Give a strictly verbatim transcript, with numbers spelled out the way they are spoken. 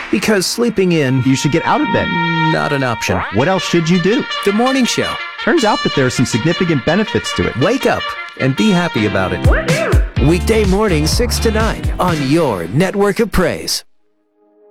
Because sleeping in, You should get out of bed. not an option. What else should you do? The morning show. Turns out that there are some significant benefits to it. Wake up and be happy about it. Weekday morning, six to nine on your network of praise.